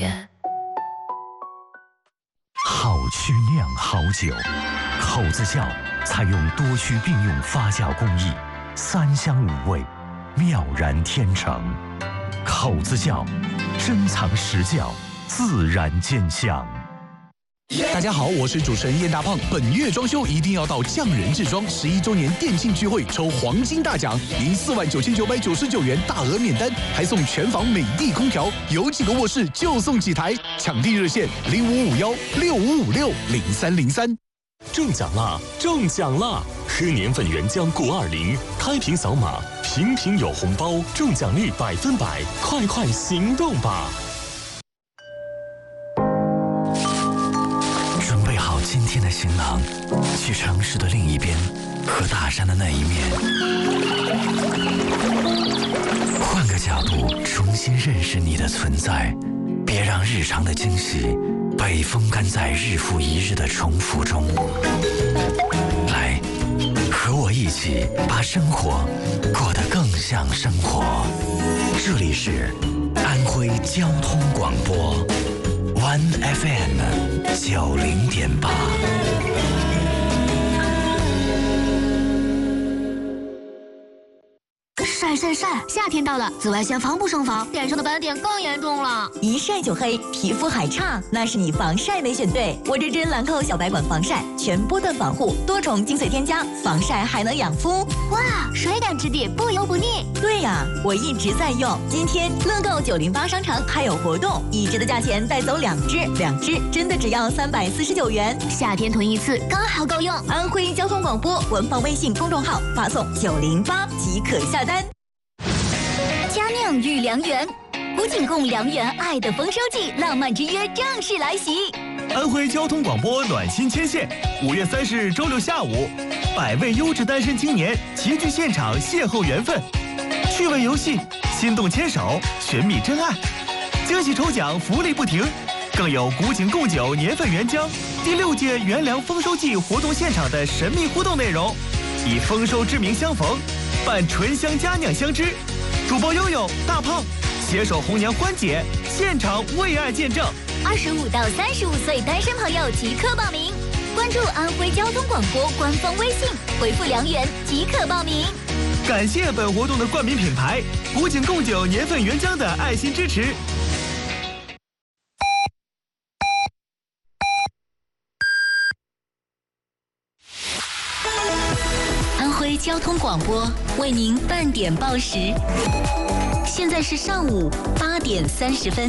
远。 好曲酿好酒，口子窖采用多区并用发酵工艺，3香5味，妙然天成。口子窖，珍藏实窖，自然见香。 大家好，我是主持人燕大胖。本月装修一定要到匠人制装11周年店庆聚会抽黄金大奖，赢49999元大额免单，还送全房美的空调，有几个卧室就送几台。抢订热线055165560303。 中奖啦！中奖啦！喝年份原浆过20，开瓶扫码，瓶瓶有红包，中奖率100%，快快行动吧！ 今天的行囊，去城市的另一边和大山的那一面，换个角度重新认识你的存在，别让日常的惊喜被风干在日复一日的重复中。来，和我一起把生活过得更像生活。这里是安徽交通广播One FM 90.8。 晒！夏天到了，紫外线防不胜防，脸上的斑点更严重了。 一晒就黑，皮肤还差，那是你防晒没选对。我这支兰蔻小白管防晒，全波段防护，多重精粹添加，防晒还能养肤。 哇，水感质地，不油不腻。 对呀，我一直在用。今天乐购908商城还有活动，1支的价钱带走2支，2支真的只要349元。 夏天囤一次刚好够用。 安徽交通广播官方微信公众号发送908即可下单。 佳酿御良缘，古井贡良缘爱的丰收季，浪漫之约正式来袭。 安徽交通广播暖心牵线，5月30日周六下午，100位优质单身青年齐聚现场邂逅缘分，趣味游戏，心动牵手，寻觅真爱，惊喜抽奖福利不停，更有古井贡酒年份原浆第6届元粮丰收季活动现场的神秘互动内容，以丰收之名相逢，伴醇香佳酿相知。主播悠悠、大胖携手红娘欢姐，现场为爱见证。 25到35岁单身朋友即刻报名，关注安徽交通广播官方微信，回复良缘即可报名。 感谢本活动的冠名品牌古井贡酒年份原浆的爱心支持。 安徽交通广播为您半点报时，现在是上午8点30分。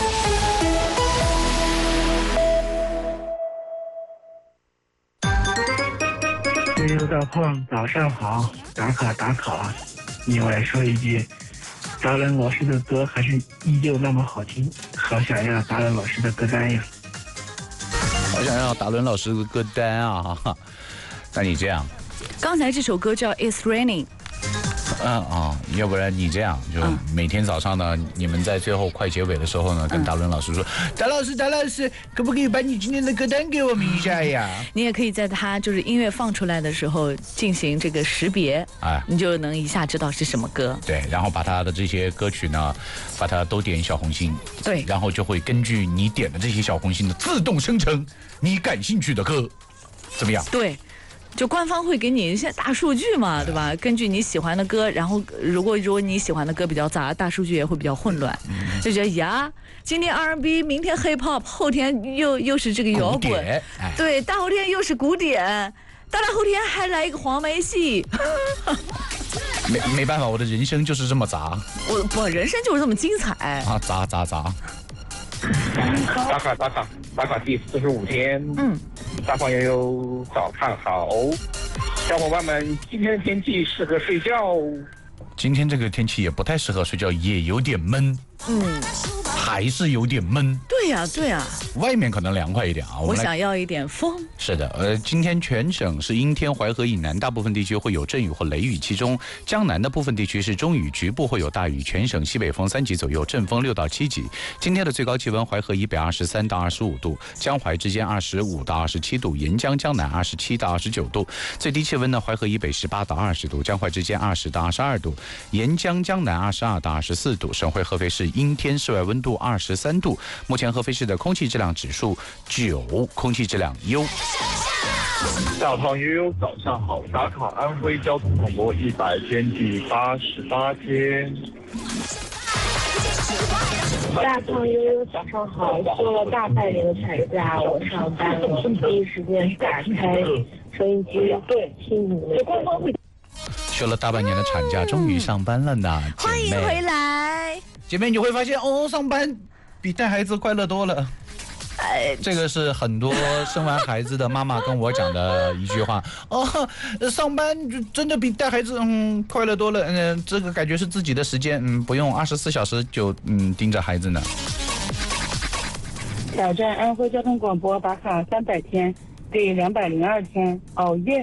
悠悠大胖，早上好，打卡！另外说一句，达人老师的歌还是依旧那么好听，好想要达人老师的歌单呀！ 好想要达伦老师的歌单啊！那你这样， 刚才这首歌叫《It's Raining》。 要不然你这样，就每天早上呢，你们在最后快结尾的时候呢，跟达伦老师说，达老师，可不可以把你今天的歌单给我们一下呀？ 你也可以在他就是音乐放出来的时候进行这个识别，你就能一下知道是什么歌。 对，然后把他的这些歌曲呢，把它都点小红心。 对， 然后就会根据你点的这些小红心的自动生成你感兴趣的歌，怎么样？ 对。就官方会给你一些大数据嘛，对吧？根据你喜欢的歌，然后如果你喜欢的歌比较杂，大数据也会比较混乱，就觉得呀，今天 R&B， 明天 Hip Hop， 后天又是这个摇滚，对，大后天又是古典，大后天还来一个黄梅戏。 没办法，我的人生就是这么杂。 我人生就是这么精彩啊！杂。 打卡第45天。大胖悠悠早看好，小伙伴们，今天的天气适合睡觉。 今天这个天气也不太适合睡觉，也有点闷。还是有点闷。 对对呀，对呀。 外面可能凉快一点啊。 我想要一点风。 是的，今天全省是阴天，淮河以南大部分地区会有阵雨或雷雨，其中江南的部分地区是中雨，局部会有大雨，全省西北风3级左右，阵风6到7级。今天的最高气温，淮河以北23到25度，江淮之间25到27度，沿江江南27到29度。最低气温呢，淮河以北18到20度，江淮之间20到22度，沿江江南22到24度。省会合肥市阴天，室外温度23度。目前合肥市的空气质量指数9，空气质量优。 小胖悠悠早上好，打卡安徽交通广播100天第88天。 大胖悠悠早上好，休了大半年的产假，我上班了，第一时间打开收音机听你们的官方会。 休了大半年的产假，终于上班了呢，姐妹。 欢迎回来， 姐妹，你会发现哦，上班比带孩子快乐多了。这个是很多生完孩子的妈妈跟我讲的一句话哦，上班真的比带孩子快乐多了，这个感觉是自己的时间，不用24小时就盯着孩子呢。 挑战安徽交通广播打卡300天，第202天，熬夜。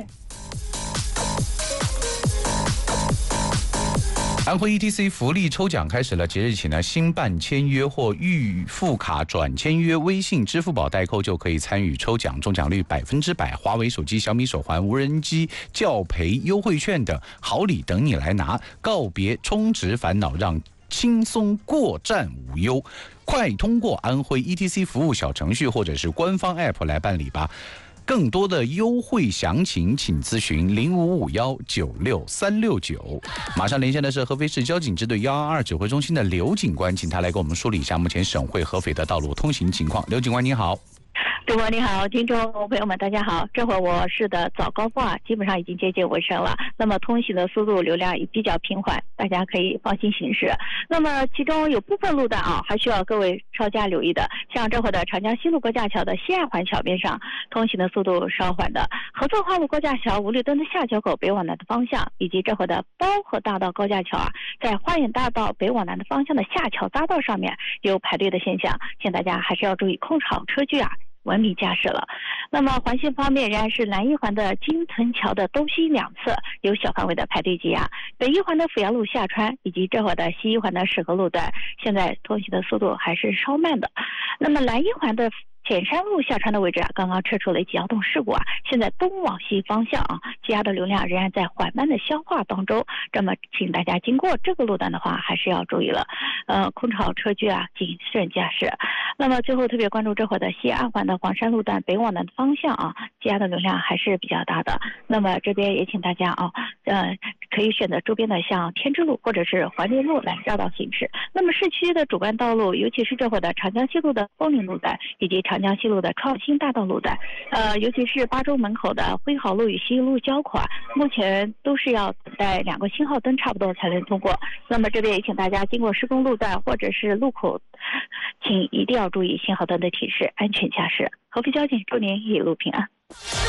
安徽 ETC 福利抽奖开始了，即日起呢，新办签约或预付卡转签约，微信、支付宝代扣就可以参与抽奖，中奖率100%，华为手机、小米手环、无人机、教培优惠券等好礼等你来拿，告别充值烦恼，让轻松过站无忧。快通过安徽 ETC 服务小程序或者是官方 App 来办理吧。更多的优惠详情，请咨询0551966369。马上连线的是合肥市交警支队122指挥中心的刘警官，请他来给我们梳理一下目前省会合肥的道路通行情况。刘警官您好。 主播你好，听众朋友们大家好，这会儿我市的早高峰基本上已经接近尾声了，那么通行的速度流量也比较平缓，大家可以放心行驶。那么其中有部分路段还需要各位稍加留意的，像这会儿的长江西路高架桥的西二环桥边上，通行的速度稍缓的；合作花路高架桥五里墩的下桥口北往南的方向，以及这会儿的包河大道高架桥在花园大道北往南的方向的下桥匝道上面有排队的现象，请大家还是要注意空场车距文明驾驶了。那么环线方面仍然是南一环的金屯桥的东西两侧有小范围的排队积压，北一环的阜阳路下川以及这会儿的西一环的沈河路段现在通行的速度还是稍慢的。那么南一环的浅山路下川的位置刚刚撤出了一起交通事故现在东往西方向积压的流量仍然在缓慢的消化当中，这么请大家经过这个路段的话还是要注意了，空场车距谨慎驾驶。那么最后特别关注这会儿的西二环的黄山路段北往南的方向积压的流量还是比较大的，那么这边也请大家可以选择周边的像天之路或者是环林路来绕道行驶。那么市区的主干道路，尤其是这会儿的长江西路的枫林路段以及长江西路的创新大道路段，尤其是巴州门口的辉豪路与西路交口目前都是要等待2个信号灯差不多才能通过。那么这边也请大家经过施工路段或者是路口，请一定要注意信号灯的提示，安全驾驶。合肥交警祝您一路平安。